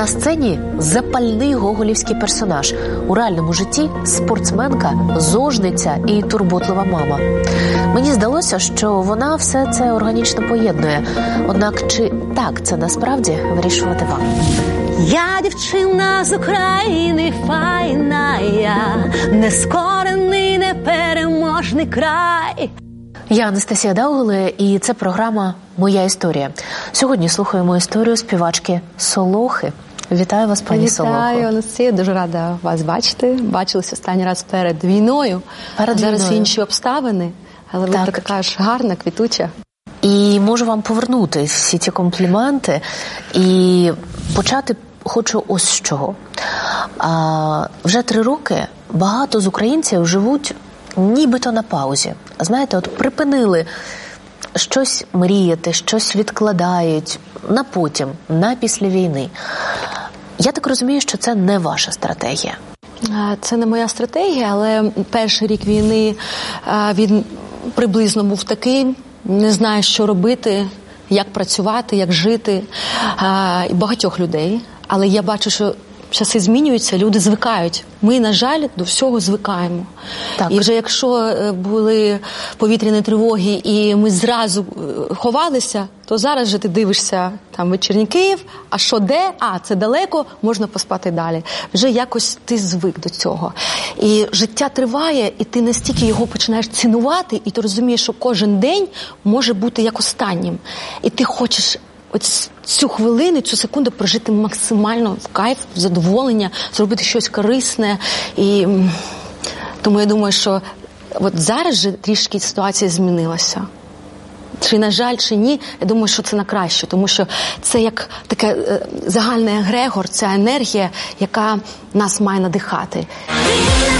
На сцені запальний гоголівський персонаж. У реальному житті спортсменка, зожниця і турботлива мама. Мені здалося, що вона все це органічно поєднує. Однак чи так це насправді, вирішувати вам. Я дівчина з України, файна я, нескорений, непереможний край. Я Анастасія Даугеле, і це програма «Моя історія». Сьогодні слухаємо історію співачки Солохи. Вітаю вас, пані Солохо. Вітаю, Анастасія, дуже рада вас бачити. Бачилися останній раз перед війною. Зараз інші обставини, але ви така ж гарна, квітуча. І можу вам повернути всі ці компліменти і почати хочу ось з чого. Вже 3 роки багато з українців живуть нібито на паузі. Знаєте, от припинили щось мріяти, щось відкладають на потім, на після війни. Я так розумію, що це не ваша стратегія. Це не моя стратегія, але перший рік війни він приблизно був такий. Не знаю, що робити, як працювати, як жити. І багатьох людей. Але я бачу, що часи змінюються, люди звикають. Ми, на жаль, до всього звикаємо. Так. І вже якщо були повітряні тривоги і ми зразу ховалися, то зараз же ти дивишся, там вечірній Київ, а що де? Це далеко, можна поспати далі. Вже якось ти звик до цього. І життя триває, і ти настільки його починаєш цінувати, і ти розумієш, що кожен день може бути як останнім. І ти хочеш ось цю хвилину, цю секунду прожити максимально в кайф, в задоволення, зробити щось корисне. І тому я думаю, що от зараз же трішки ситуація змінилася. Чи на жаль, чи ні, я думаю, що це на краще, тому що це як таке загальний егрегор, ця енергія, яка нас має надихати.